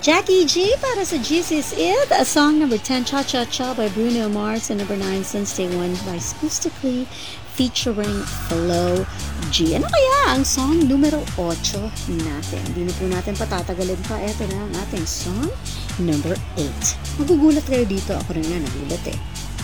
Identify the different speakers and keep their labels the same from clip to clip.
Speaker 1: Jackie G para sa GC's It, a song number 10, Cha Cha Cha by Bruno Mars, and number 9, Since Day One by Spoostically featuring Flo G. Ano kaya ang song numero 8 natin? Hindi na po natin patatagalin pa. Ito na ang ating song number 8. Magugulat kayo dito. Ako rin nga nagulat eh.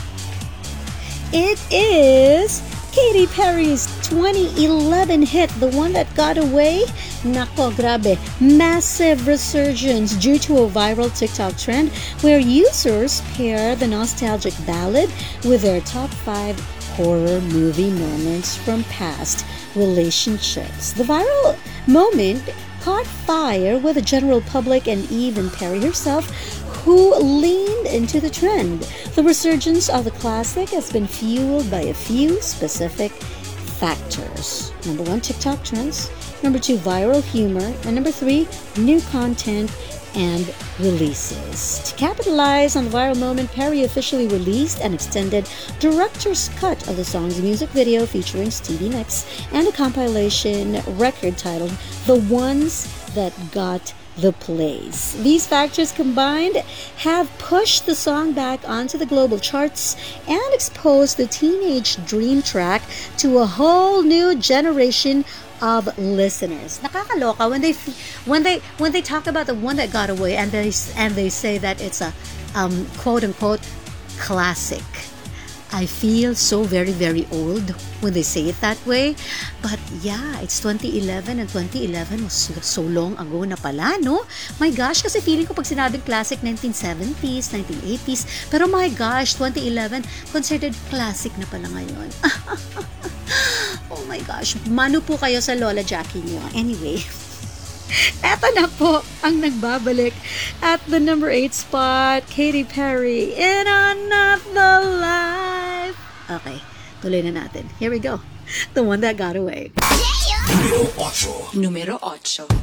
Speaker 1: It is Katy Perry's 2011 hit, The One That Got Away. Nako, grabe. Massive resurgence due to a viral TikTok trend where users pair the nostalgic ballad with their top 5 horror movie moments from past relationships. The viral moment caught fire with the general public and even Perry herself, who leaned into the trend. The resurgence of the classic has been fueled by a few specific factors. Number 1, TikTok trends. Number 2, viral humor. And number 3, new content and releases. To capitalize on the viral moment, Perry officially released an extended director's cut of the song's music video featuring Stevie Nicks and a compilation record titled The Ones That Got the Plays. These factors combined have pushed the song back onto the global charts and exposed the teenage dream track to a whole new generation of listeners. Nakakaloka when they talk about The One That Got Away and they say that it's a quote unquote classic. I feel so very, very old when they say it that way. But yeah, it's 2011 and 2011 was so long ago na pala, no? My gosh, kasi feeling ko pag sinabing classic, 1970s, 1980s. Pero my gosh, 2011, considered classic na pala ngayon. Oh my gosh, mano po kayo sa Lola Jackie niyo. Anyway, eto na po ang nagbabalik at the number 8 spot, Katy Perry, In Another Life. Okay, tuloy na natin. Here we go. The One That Got Away.
Speaker 2: Numero 8.